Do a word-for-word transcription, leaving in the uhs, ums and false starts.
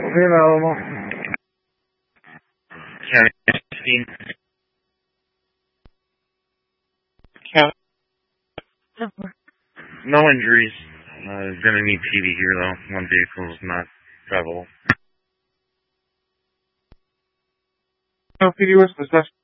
Available. County sixteen. County. No injuries. Uh, gonna need T V here though. One vehicle's not travelable. No P D, what's the suspect?